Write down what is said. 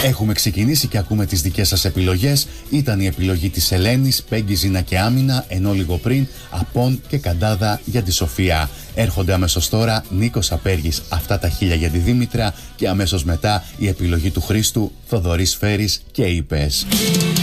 Έχουμε ξεκινήσει και ακούμε τις δικές σας επιλογές. Ήταν η επιλογή της Ελένης, Πέγγι, Ζήνα και Άμυνα, ενώ λίγο πριν Απών και Καντάδα για τη Σοφία. Έρχονται αμέσως τώρα Νίκος Απέργης, Αυτά τα χίλια για τη Δήμητρα, και αμέσως μετά η επιλογή του Χρήστου, Θοδωρής Φέρης και Είπες.